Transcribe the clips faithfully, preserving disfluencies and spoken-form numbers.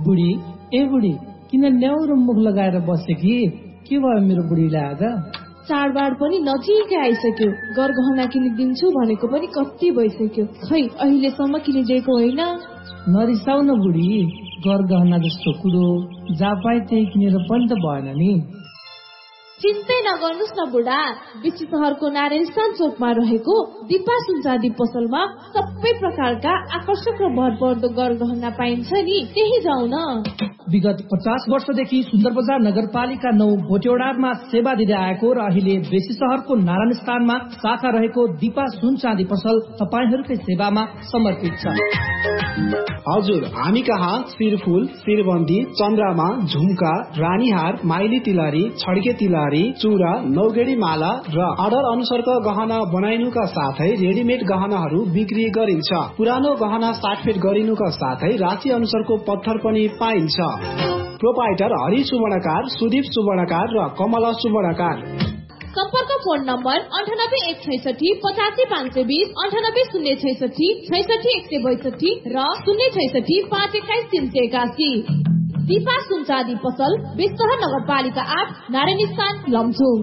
बुढी ए बुढी किन न्याउरो मुख लगाएर बसे कि के भयो मेरो बुढीलाई आज? चाडबाड पनि नजिकै आइसक्यो, गरगहना किनिदिन्छु भनेको पनि कति भइसक्यो, खै अहिलेसम्म किनिदिएको होइन। नरिसाउ न बुढी, गरगहना जस्तो कुरो जहाँ पाए त्यही किनेर पनि त भएन नि। चिन्तै नगर्नुस् न बुढा, बेसी सहरको नारायण चोकमा रहेको दिपा सुनचाँदी पसलमा सबै प्रकारका आकर्षक र भरपर्दो गरगहना पाइन्छ नि, त्यही जाऊ न। विगत पचास वर्षदेखि सुन्दर बजार नगरपालिका नौ भोटेौडारमा सेवा दिँदै आएको र अहिले बेसी सहरको नारायण स्थानमा शाखा रहेको दिपा सुनचाँदी पसल तपाईहरूकै सेवामा समर्पित छ। हजुर, हामी कहाँ शिरफुल, शिरबन्दी, चन्द्रमा, झुम्का, रानीहार, माइली तिलहरी, छड्के तिलहरी, चुरा, नौगेडी माला र अर्डर अनुसारको गहना बनाइनुका साथै रेडिमेड गहनाहरू बिक्री गरिन्छ। पुरानो गहना साटफेट गरिनुका साथै राशि अनुसारको पत्थर पनि पाइन्छ। प्रोपाइटर हरि सुवर्णकार, सुदीप सुवर्णकार र कमला सुवर्णकार। सम्पर्क फोन नम्बर अन्ठानब्बे एक छैसठी पचासी पाँच सय बिस, अन्ठानब्बे शून्य छैसठी छैसठी एक सय बैसठी र शून्य छैसठी पाँच एक्काइस तीन सय एकासी। दिपा सुनचाँदी पसल, बेसहर नगरपालिका आठ, नारायण स्थान, लमजुङ।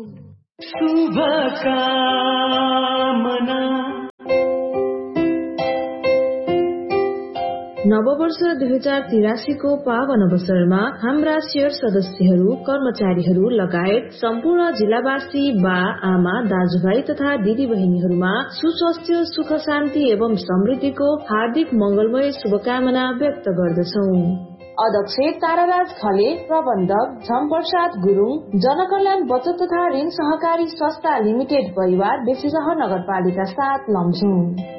नववर्ष दुई हजार तिरासीको पावन अवसरमा हाम्रा शेयर सदस्यहरू, कर्मचारीहरू लगायत सम्पूर्ण जिल्लावासी, बा आमा, दाजुभाइ तथा दिदी बहिनीहरूमा सुस्वास्थ्य, सुख शान्ति एवं समृद्धिको हार्दिक मंगलमय शुभकामना व्यक्त गर्दछौ। अध्यक्ष ताराराज खले, प्रबन्धक झमप्रसाद गुरुङ, जनकल्याण बचत तथा ऋण सहकारी संस्था लिमिटेड परिवार, बेसीसहर नगरपालिका सात, लमजुङ।